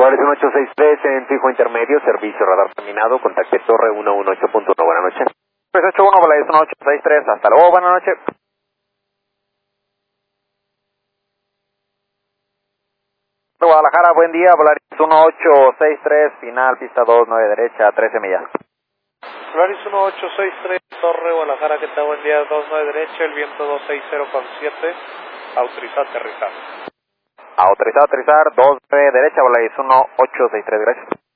Volaris 1863 en fijo intermedio, servicio radar terminado, contacte torre 118.1, buenas noches. 381, Volaris 1863, hasta luego, buenas noches. Guadalajara, buen día, Volaris 1863, final, pista 29 derecha, 13 millas. Volaris 1863, Torre Guadalajara, ¿qué tal? Buen día, 29 derecha, el viento 260,7, autorizado a aterrizar. Autorizado a aterrizar, 29 derecha, Volaris 1863, gracias.